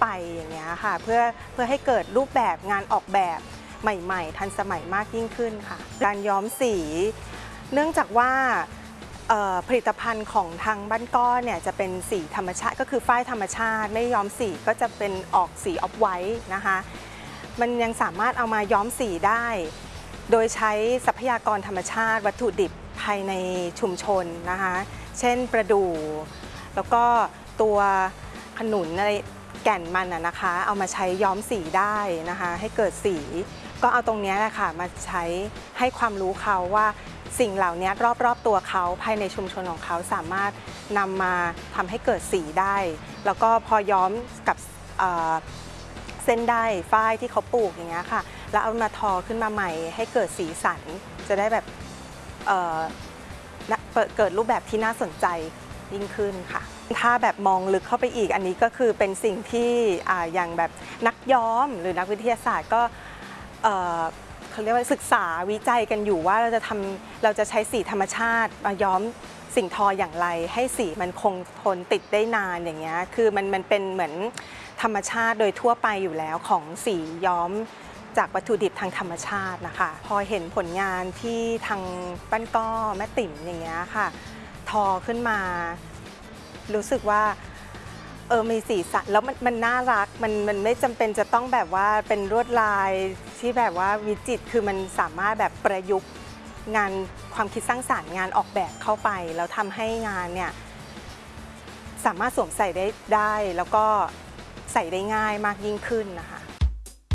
อย่างเงี้ยค่ะเพื่อให้เกิดรูปแบบงานออกแบบใหม่ๆทันสมัยมากยิ่งขึ้นค่ะการย้อมสีเนื่องจากว่าผลิตภัณฑ์ของทางบ้านก้อนเนี่ยจะเป็นสีธรรมชาติก็คือฝ้ายธรรมชาติไม่ย้อมสีก็จะเป็นออกสีออฟไวท์นะคะมันยังสามารถเอามาย้อมสีได้โดยใช้ทรัพยากรธรรมชาติวัตถุดิบภายในชุมชนนะคะเช่นประดู่แล้วก็ตัวขนุนอะไรแก่นมันนะคะเอามาใช้ย้อมสีได้นะคะให้เกิดสีก็เอาตรงนี้แหละค่ะมาใช้ให้ความรู้เขาว่าสิ่งเหล่านี้รอบๆตัวเขาภายในชุมชนของเขาสามารถนำมาทำให้เกิดสีได้แล้วก็พอย้อมกับเส้นได้ฝ้ายที่เขาปลูกอย่างเงี้ยค่ะแล้วเอามาทอขึ้นมาใหม่ให้เกิดสีสันจะได้แบบเกิดรูปแบบที่น่าสนใจยิ่งขึ้นค่ะถ้าแบบมองลึกเข้าไปอีกอันนี้ก็คือเป็นสิ่งที่อย่างแบบนักย้อมหรือนักวิทยาศาสตร์ก็เขาเรียกว่าศึกษาวิจัยกันอยู่ว่าเราจะใช้สีธรรมชาติมาย้อมสิ่งทออย่างไรให้สีมันคงทนติดได้นานอย่างเงี้ยคือมันเป็นเหมือนธรรมชาติโดยทั่วไปอยู่แล้วของสีย้อมจากวัตถุดิบทางธรรมชาตินะคะพอเห็นผลงานที่ทางบ้านก้อแม่ติ๋มอย่างเงี้ยค่ะทอขึ้นมารู้สึกว่ามีสีสันแล้วมันน่ารักมันไม่จำเป็นจะต้องแบบว่าเป็นลวดลายที่แบบว่าวิจิตรคือมันสามารถแบบประยุกต์งานความคิดสร้างสรรค์งานออกแบบเข้าไปแล้วทำให้งานเนี่ยสามารถสวมใส่ได้แล้วก็ใส่ได้ง่ายมากยิ่งขึ้นนะคะ